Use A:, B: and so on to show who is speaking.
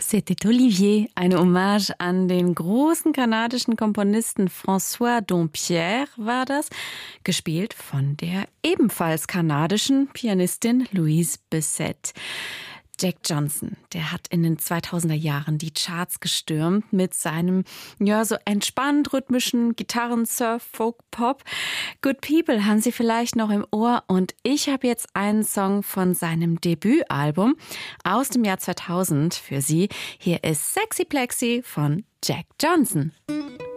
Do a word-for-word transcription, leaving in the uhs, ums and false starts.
A: C'était Olivier, eine Hommage an den großen kanadischen Komponisten François Dompierre war das, gespielt von der ebenfalls kanadischen Pianistin Louise Bessette. Jack Johnson, der hat in den zweitausender Jahren die Charts gestürmt mit seinem, ja, so entspannt rhythmischen Gitarren, Surf, Folk, Pop. Good People haben Sie vielleicht noch im Ohr und ich habe jetzt einen Song von seinem Debütalbum aus dem Jahr zweitausend für Sie. Hier ist Sexy Plexi von Jack Johnson.